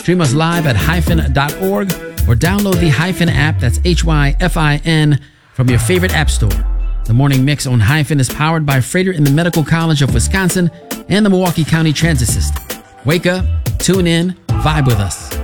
Stream us live at hyphen.org or download the Hyphen app, that's HYFIN, from your favorite app store. The Morning Mix on Hyphen is powered by Freighter in the Medical College of Wisconsin and the Milwaukee County Transit System. Wake up, tune in, vibe with us.